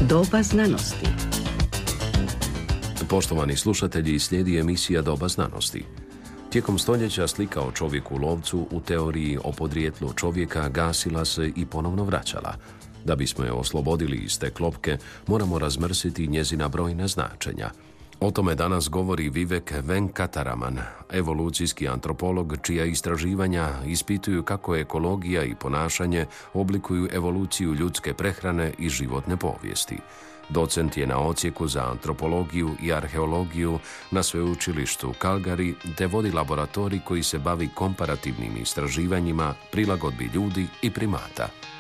Doba znanosti. Poštovani slušatelji, slijedi emisija Doba znanosti. Tijekom stoljeća slika o čovjeku lovcu u teoriji o podrijetlu čovjeka gasila se i ponovno vraćala. Da bismo je oslobodili iz te klopke, moramo razmrsiti njezina brojna značenja. O tome danas govori Vivek Venkataraman, evolucijski antropolog čija istraživanja ispituju kako ekologija i ponašanje oblikuju evoluciju ljudske prehrane i životne povijesti. Docent je na odsjeku za antropologiju i arheologiju na sveučilištu Calgary te vodi laboratorij koji se bavi komparativnim istraživanjima prilagodbi ljudi i primata.